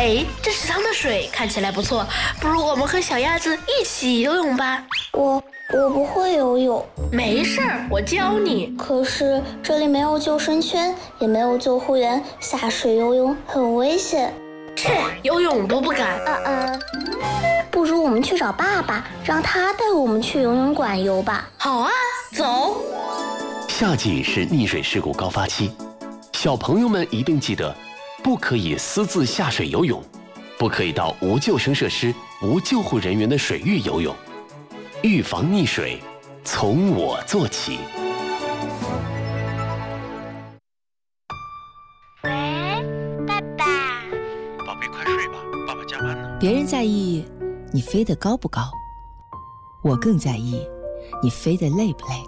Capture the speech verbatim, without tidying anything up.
哎，这池塘的水看起来不错，不如我们和小鸭子一起游泳吧。 我我不会游泳。 没事儿，我教你。 可是这里没有救生圈，也没有救护员，下水游泳很危险。 切，游泳都不敢。 呃呃，不如我们去找爸爸，让他带我们去游泳馆游吧。 好啊，走。 夏季是溺水事故高发期，小朋友们一定记得，不可以私自下水游泳，不可以到无救生设施、无救护人员的水域游泳。预防溺水，从我做起。 喂，爸爸。 宝贝，快睡吧，爸爸加班呢。 别人在意你飞得高不高，我更在意你飞得累不累。